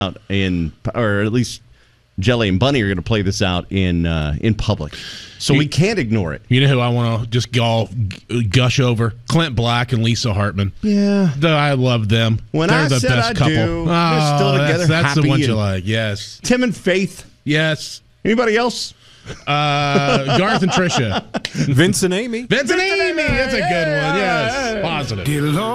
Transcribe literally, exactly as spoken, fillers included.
out in, or at least Jelly and Bunny are going to play this out in uh, in public. So you, we can't ignore it. You know who I want to just go gush over? Clint Black and Lisa Hartman. Yeah. The, I love them. When They're I the said best I couple. do, Oh, they're still together, That's, that's the one happy you and- like, yes. Tim and Faith. Yes. Anybody else? Uh, Garth and Trisha. Vince and Amy. Vince and Amy. That's a good one. Yes. Positive.